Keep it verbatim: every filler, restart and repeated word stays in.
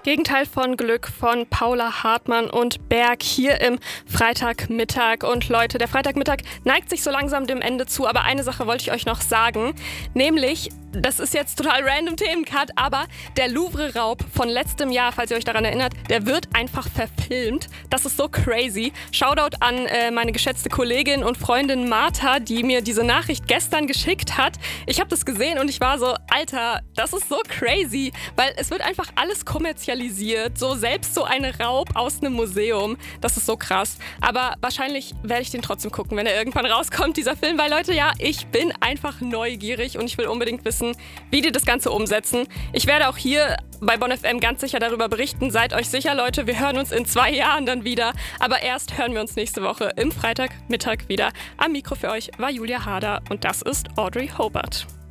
Gegenteil von Glück von Paula Hartmann und Berg hier im Freitagmittag. Und Leute, der Freitagmittag neigt sich so langsam dem Ende zu, aber eine Sache wollte ich euch noch sagen, nämlich, das ist jetzt total random Themencut, aber der Louvre-Raub von letztem Jahr, falls ihr euch daran erinnert, der wird einfach verfilmt. Das ist so crazy. Shoutout an äh, meine geschätzte Kollegin und Freundin Martha, die mir diese Nachricht gestern geschickt hat. Ich habe das gesehen und ich war so, Alter, das ist so crazy, weil es wird einfach alles kommerzialisiert. So selbst so ein Raub aus einem Museum. Das ist so krass. Aber wahrscheinlich werde ich den trotzdem gucken, wenn er irgendwann rauskommt, dieser Film. Weil Leute, ja, ich bin einfach neugierig und ich will unbedingt wissen, wie die das Ganze umsetzen. Ich werde auch hier bei Bonn F M ganz sicher darüber berichten. Seid euch sicher, Leute, wir hören uns in zwei Jahren dann wieder. Aber erst hören wir uns nächste Woche im Freitagmittag wieder. Am Mikro für euch war Julia Harder und das ist Audrey Hobart.